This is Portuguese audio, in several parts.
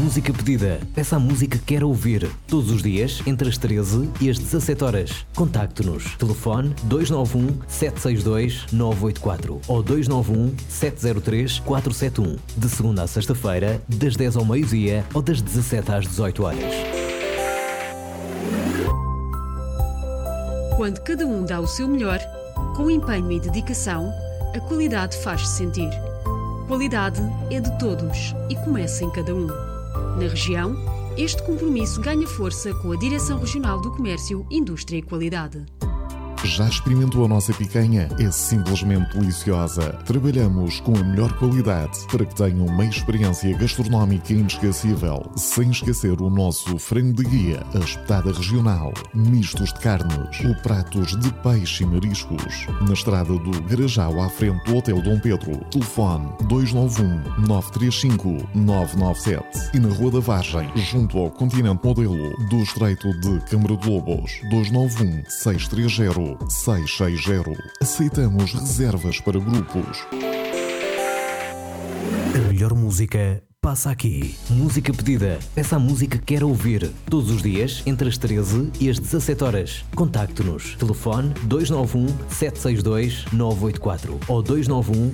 Música pedida. Peça a música que quer ouvir. Todos os dias, entre as 13 e as 17 horas. Contacte-nos. Telefone 291 762 984 ou 291 703 471. De segunda a sexta-feira, das 10 ao meio-dia ou das 17 às 18 horas. Quando cada um dá o seu melhor, com empenho e dedicação, a qualidade faz-se sentir. Qualidade é de todos e começa em cada um. Na região, este compromisso ganha força com a Direção Regional do Comércio, Indústria e Qualidade. Já experimentou a nossa picanha? É simplesmente deliciosa. Trabalhamos com a melhor qualidade para que tenham uma experiência gastronómica inesquecível, sem esquecer o nosso frango de guia, a espetada regional, mistos de carnes, ou pratos de peixe e mariscos. Na estrada do Garajal, à frente do Hotel Dom Pedro. Telefone 291 935 997 e na Rua da Vargem, junto ao Continente Modelo do Estreito de Câmara de Lobos. 291 630 660. Aceitamos reservas para grupos. A melhor música passa aqui. Música pedida. Peça a música que quer ouvir. Todos os dias, entre as 13 e as 17 horas. Contacte-nos. Telefone 291 762 984 ou 291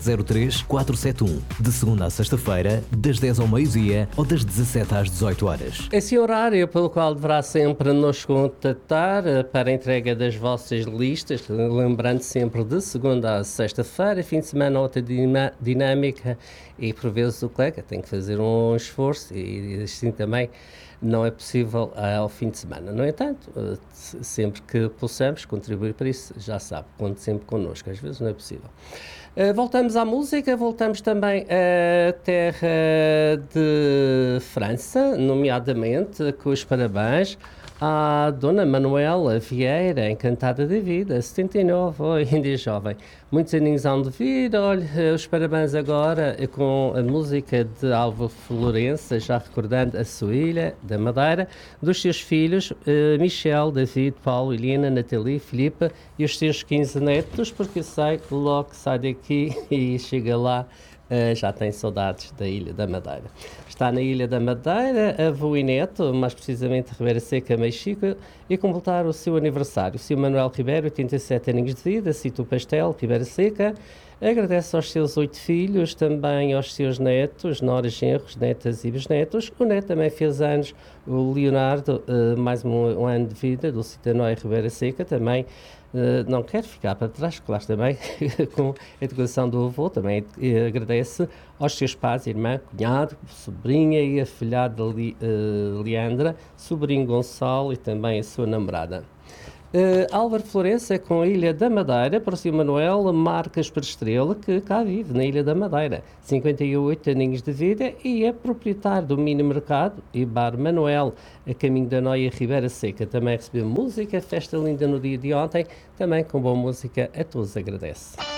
703 471. De segunda a sexta-feira, das 10 ao meio-dia ou das 17 às 18 horas. Esse horário pelo qual deverá sempre nos contactar para a entrega das vossas listas, lembrando sempre de segunda a sexta-feira, fim de semana outra dinâmica e por vezes o colega tem que fazer um esforço e assim também não é possível ao fim de semana. No entanto, sempre que possamos contribuir para isso, já sabe, conte sempre connosco, às vezes não é possível. Voltamos à música, voltamos também à terra de França, nomeadamente com os parabéns à Dona Manuela Vieira, encantada de vida, 79, ainda é jovem. Muitos aninhos hão de vir, olha, os parabéns agora com a música de Álvaro Florença, já recordando a sua ilha da Madeira, dos seus filhos, Michel, David, Paulo, Helena, Nathalie, Filipe e os seus 15 netos, porque sei que logo sai daqui e chega lá, já tem saudades da Ilha da Madeira. Está na Ilha da Madeira, avô e neto, mais precisamente Ribeira Seca, Mexico, e completar o seu aniversário. O Sr. Manuel Ribeiro, 87 aninhos de vida, Cito Pastel, Ribeira Seca, agradece aos seus 8 filhos, também aos seus netos, noras, genros, netas e bisnetos. O neto também fez anos, o Leonardo, mais um ano de vida, do Citanói Ribeira Seca, também não quer ficar para trás, claro, também com a educação do avô, também agradece aos seus pais, irmã, cunhado, sobrinha e afilhada Leandra, sobrinho Gonçalo e também a sua namorada. Álvaro Florença com a Ilha da Madeira, para o Sr. Manuel Marques Perestrela, que cá vive na Ilha da Madeira, 58 aninhos de vida e é proprietário do mini mercado e bar Manuel, a caminho da Noia Ribeira Seca. Também recebeu música, festa linda no dia de ontem, também com boa música, a todos agradece.